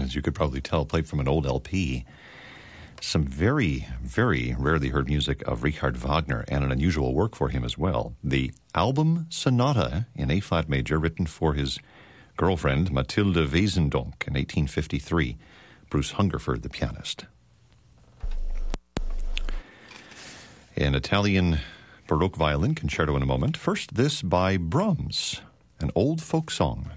as you could probably tell, played from an old LP. Some very, very rarely heard music of Richard Wagner, and an unusual work for him as well. The album Sonata in A-flat major, written for his girlfriend Mathilde Wesendonck in 1853. Bruce Hungerford, the pianist. An Italian Baroque violin concerto in a moment. First, this by Brahms, an old folk song.